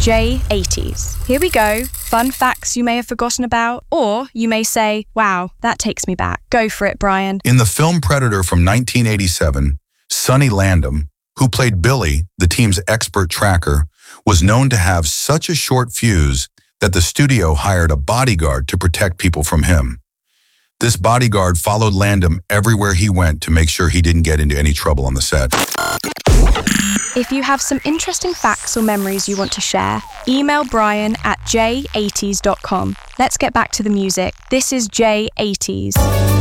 J80s. Here we go. Fun facts you may have forgotten about, or you may say, wow, that takes me back. Go for it, Brian. In the film Predator from 1987, Sonny Landham, who played Billy, the team's expert tracker, was known to have such a short fuse that the studio hired a bodyguard to protect people from him. This bodyguard followed Landham everywhere he went to make sure he didn't get into any trouble on the set. If you have some interesting facts or memories you want to share, email Brian at j80s.com. Let's get back to the music. This is J80s.